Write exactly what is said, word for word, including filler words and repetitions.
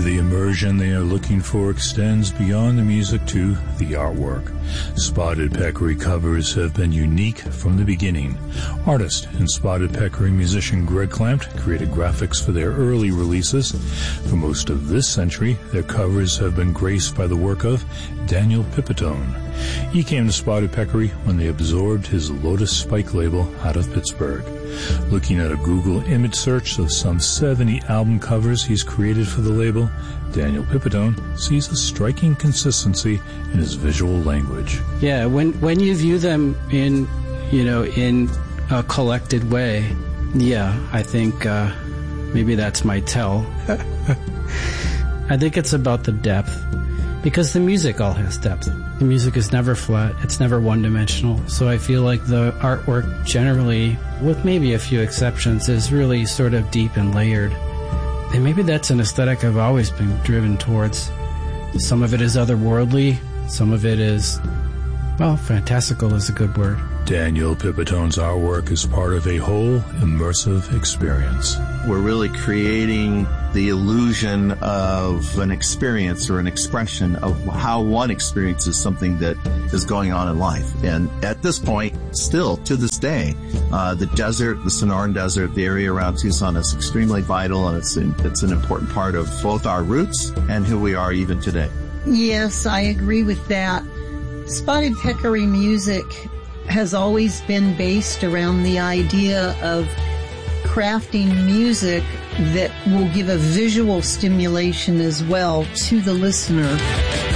The immersion they are looking for extends beyond the music to the artwork. Spotted Peccary covers have been unique from the beginning. Artist and Spotted Peccary musician Greg Clampt created graphics for their early releases. For most of this century, their covers have been graced by the work of Daniel Pipitone. He came to Spotted Peccary when they absorbed his Lotus Spike label out of Pittsburgh. Looking at a Google image search of some seventy album covers he's created for the label, Daniel Pipitone sees a striking consistency in his visual language. Yeah, when when you view them in, you know, in a collected way, yeah, I think uh, maybe that's my tell. I think it's about the depth, because the music all has depth. The music is never flat. It's never one-dimensional. So I feel like the artwork generally, with maybe a few exceptions, is really sort of deep and layered. And maybe that's an aesthetic I've always been driven towards. Some of it is otherworldly. Some of it is, well, fantastical is a good word. Daniel Pipitone's artwork is part of a whole immersive experience. We're really creating the illusion of an experience or an expression of how one experiences something that is going on in life. And at this point, still to this day, uh, the desert, the Sonoran Desert, the area around Tucson is extremely vital, and it's, in, it's an important part of both our roots and who we are even today. Yes, I agree with that. Spotted Peccary music has always been based around the idea of crafting music that will give a visual stimulation as well to the listener.